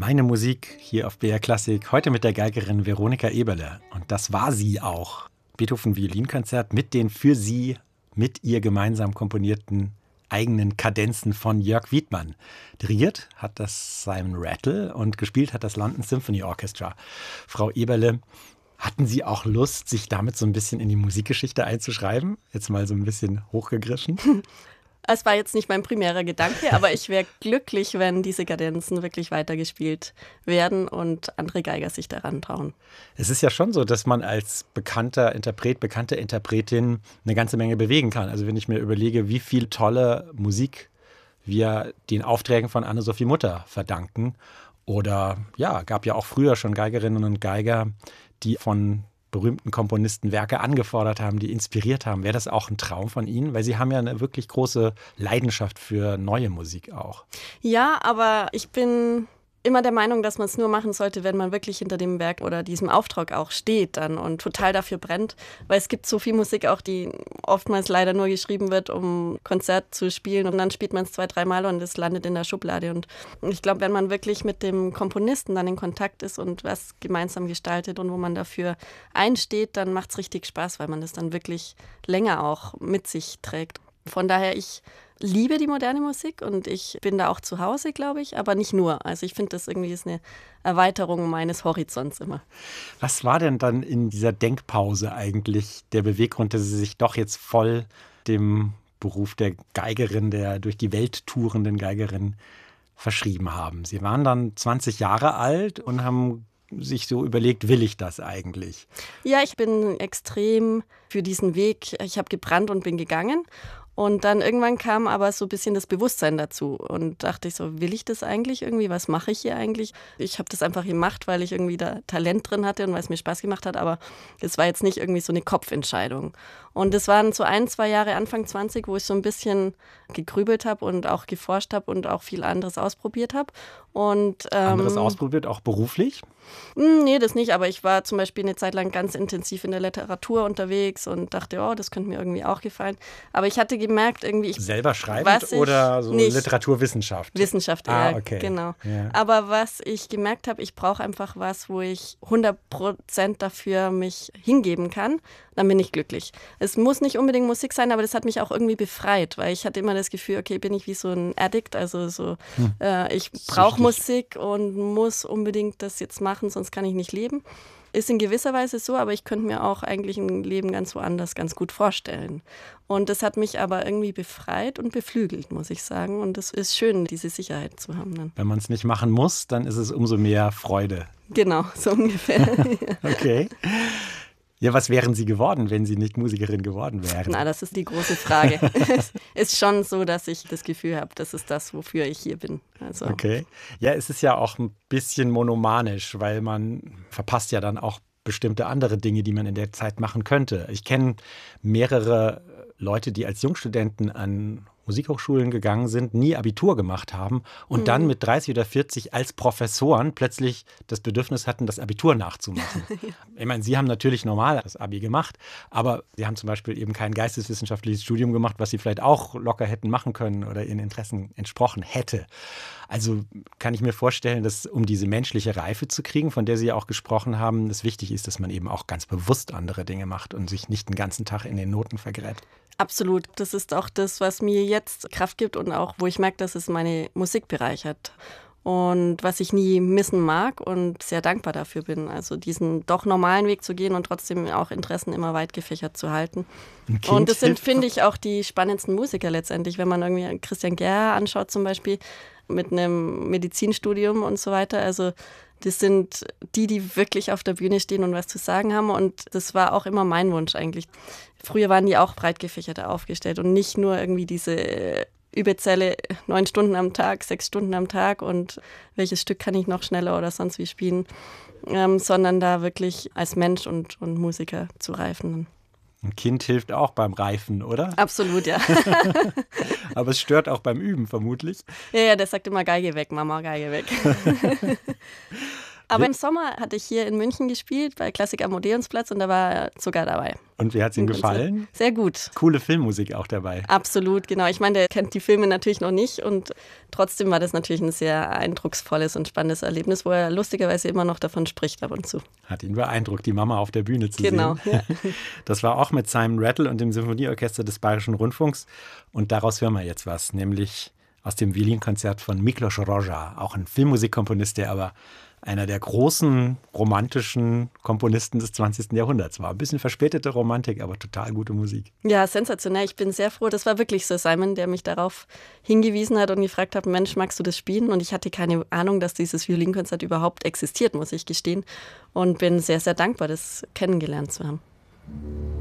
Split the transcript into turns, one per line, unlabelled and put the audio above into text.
Meine Musik hier auf BR Klassik, heute mit der Geigerin Veronika Eberle. Und das war sie auch. Beethoven-Violinkonzert mit den für sie, mit ihr gemeinsam komponierten eigenen Kadenzen von Jörg Wiedmann. Dirigiert hat das Simon Rattle und gespielt hat das London Symphony Orchestra. Frau Eberle, hatten Sie auch Lust, sich damit so ein bisschen in die Musikgeschichte einzuschreiben? Jetzt mal so ein bisschen hochgegriffen.
Es war jetzt nicht mein primärer Gedanke, aber ich wäre glücklich, wenn diese Kadenzen wirklich weitergespielt werden und andere Geiger sich daran trauen.
Es ist ja schon so, dass man als bekannter Interpret, bekannte Interpretin eine ganze Menge bewegen kann. Also wenn ich mir überlege, wie viel tolle Musik wir den Aufträgen von Anne-Sophie Mutter verdanken. Oder ja, gab ja auch früher schon Geigerinnen und Geiger, die von berühmten Komponisten Werke angefordert haben, die inspiriert haben. Wäre das auch ein Traum von Ihnen? Weil Sie haben ja eine wirklich große Leidenschaft für neue Musik auch.
Ja, aber ich bin immer der Meinung, dass man es nur machen sollte, wenn man wirklich hinter dem Werk oder diesem Auftrag auch steht dann und total dafür brennt. Weil es gibt so viel Musik auch, die oftmals leider nur geschrieben wird, um Konzert zu spielen. Und dann spielt man es 2-3 Mal und es landet in der Schublade. Und ich glaube, wenn man wirklich mit dem Komponisten dann in Kontakt ist und was gemeinsam gestaltet und wo man dafür einsteht, dann macht es richtig Spaß, weil man das dann wirklich länger auch mit sich trägt. Von daher, ich liebe die moderne Musik und ich bin da auch zu Hause, glaube ich, aber nicht nur. Also ich finde, das irgendwie ist eine Erweiterung meines Horizonts immer.
Was war denn dann in dieser Denkpause eigentlich der Beweggrund, dass Sie sich doch jetzt voll dem Beruf der Geigerin, der durch die Welt tourenden Geigerin verschrieben haben? Sie waren dann 20 Jahre alt und haben sich so überlegt, will ich das eigentlich?
Ja, ich bin extrem für diesen Weg. Ich habe gebrannt und bin gegangen. Und dann irgendwann kam aber so ein bisschen das Bewusstsein dazu und dachte ich so, will ich das eigentlich irgendwie? Was mache ich hier eigentlich? Ich habe das einfach gemacht, weil ich irgendwie da Talent drin hatte und weil es mir Spaß gemacht hat, aber es war jetzt nicht irgendwie so eine Kopfentscheidung. Und es waren so 1-2 Jahre, Anfang 20, wo ich so ein bisschen gegrübelt habe und auch geforscht habe und auch viel anderes ausprobiert habe.
Anderes ausprobiert, auch beruflich?
Nee, das nicht, aber ich war zum Beispiel eine Zeit lang ganz intensiv in der Literatur unterwegs und dachte, oh, das könnte mir irgendwie auch gefallen. Aber ich hatte gemerkt, irgendwie...
Selber schreibend oder so Literaturwissenschaft?
Wissenschaft, ja,
okay.
Genau.
Ja.
Aber was ich gemerkt habe, ich brauche einfach was, wo ich 100% dafür mich hingeben kann, dann bin ich glücklich. Es muss nicht unbedingt Musik sein, aber das hat mich auch irgendwie befreit, weil ich hatte immer das Gefühl, okay, bin ich wie so ein Addict, also so, ich brauche Musik und muss unbedingt das jetzt machen, sonst kann ich nicht leben. Ist in gewisser Weise so, aber ich könnte mir auch eigentlich ein Leben ganz woanders ganz gut vorstellen. Und das hat mich aber irgendwie befreit und beflügelt, muss ich sagen. Und es ist schön, diese Sicherheit zu haben dann.
Wenn man es nicht machen muss, dann ist es umso mehr Freude.
Genau, so ungefähr.
Okay. Ja, was wären Sie geworden, wenn Sie nicht Musikerin geworden wären?
Na, das ist die große Frage. Es ist schon so, dass ich das Gefühl habe, das ist das, wofür ich hier bin. Also.
Okay. Ja, es ist ja auch ein bisschen monomanisch, weil man verpasst ja dann auch bestimmte andere Dinge, die man in der Zeit machen könnte. Ich kenne mehrere Leute, die als Jungstudenten an Musikhochschulen gegangen sind, nie Abitur gemacht haben und dann mit 30 oder 40 als Professoren plötzlich das Bedürfnis hatten, das Abitur nachzumachen. Ja. Ich meine, Sie haben natürlich normal das Abi gemacht, aber Sie haben zum Beispiel eben kein geisteswissenschaftliches Studium gemacht, was Sie vielleicht auch locker hätten machen können oder Ihren Interessen entsprochen hätte. Also kann ich mir vorstellen, dass um diese menschliche Reife zu kriegen, von der Sie ja auch gesprochen haben, es wichtig ist, dass man eben auch ganz bewusst andere Dinge macht und sich nicht den ganzen Tag in den Noten vergräbt.
Absolut. Das ist auch das, was mir jetzt Kraft gibt und auch, wo ich merke, dass es meine Musik bereichert. Und was ich nie missen mag und sehr dankbar dafür bin. Also diesen doch normalen Weg zu gehen und trotzdem auch Interessen immer weit gefächert zu halten. Und das sind, finde ich, auch die spannendsten Musiker letztendlich. Wenn man irgendwie Christian Gerr anschaut zum Beispiel mit einem Medizinstudium und so weiter. Also das sind die wirklich auf der Bühne stehen und was zu sagen haben. Und das war auch immer mein Wunsch eigentlich. Früher waren die auch breit gefächerter aufgestellt und nicht nur irgendwie diese Übezelle 9 Stunden am Tag, 6 Stunden am Tag und welches Stück kann ich noch schneller oder sonst wie spielen, sondern da wirklich als Mensch und Musiker zu reifen.
Ein Kind hilft auch beim Reifen, oder?
Absolut, ja.
Aber es stört auch beim Üben vermutlich.
Ja, der sagt immer Geige weg, Mama, Geige weg. Aber im Sommer hatte ich hier in München gespielt, bei Klassik am Odeonsplatz, und da war er sogar dabei.
Und wie hat es ihm gefallen?
Sehr gut.
Coole Filmmusik auch dabei.
Absolut, genau. Ich meine, der kennt die Filme natürlich noch nicht und trotzdem war das natürlich ein sehr eindrucksvolles und spannendes Erlebnis, wo er lustigerweise immer noch davon spricht ab und zu.
Hat ihn beeindruckt, die Mama auf der Bühne zu
sehen. Ja.
Das war auch mit Simon Rattle und dem Symphonieorchester des Bayerischen Rundfunks. Und daraus hören wir jetzt was, nämlich aus dem Violinkonzert von Miklos Rozsa, auch ein Filmmusikkomponist, der aber einer der großen romantischen Komponisten des 20. Jahrhunderts war. Ein bisschen verspätete Romantik, aber total gute Musik.
Ja, sensationell. Ich bin sehr froh. Das war wirklich so Simon, der mich darauf hingewiesen hat und gefragt hat, Mensch, magst du das spielen? Und ich hatte keine Ahnung, dass dieses Violinkonzert überhaupt existiert, muss ich gestehen. Und bin sehr, sehr dankbar, das kennengelernt zu haben.